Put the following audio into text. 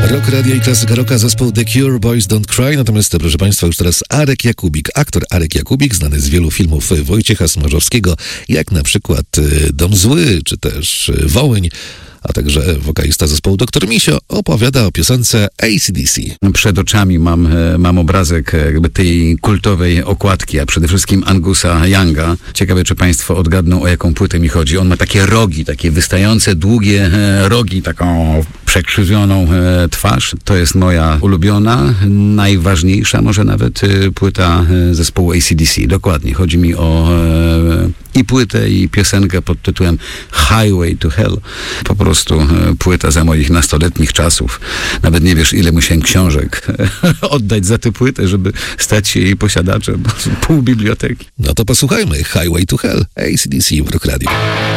Rock Radio i klasyka rocka, zespół The Cure, Boys Don't Cry. Natomiast, proszę Państwa, już teraz Arek Jakubik. Aktor Arek Jakubik, znany z wielu filmów Wojciecha Smarzowskiego, jak na przykład Dom Zły, czy też Wołyń, a także wokalista zespołu Dr. Misio, opowiada o piosence AC/DC. Przed oczami mam obrazek jakby tej kultowej okładki, a przede wszystkim Angusa Younga. Ciekawe, czy Państwo odgadną, o jaką płytę mi chodzi. On ma takie rogi, takie wystające, długie rogi, taką przekrzywioną twarz. To jest moja ulubiona, najważniejsza może nawet płyta zespołu AC/DC. Dokładnie, chodzi mi o i płytę, i piosenkę pod tytułem Highway to Hell. Po prostu płyta za moich nastoletnich czasów. Nawet nie wiesz, ile musiałem książek oddać za tę płytę, żeby stać się jej posiadaczem. Pół biblioteki. No to posłuchajmy Highway to Hell, AC/DC w Rock Radio.